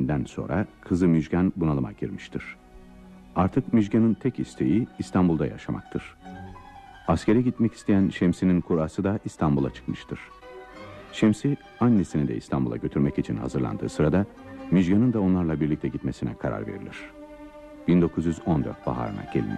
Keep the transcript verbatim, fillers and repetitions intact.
evliliğinden sonra kızı Müjgan bunalıma girmiştir. Artık Müjgan'ın tek isteği İstanbul'da yaşamaktır. Askere gitmek isteyen Şemsi'nin kurası da İstanbul'a çıkmıştır. Şemsi annesini de İstanbul'a götürmek için hazırlandığı sırada Müjgan'ın da onlarla birlikte gitmesine karar verilir. bin dokuz yüz on dört baharına gelinir.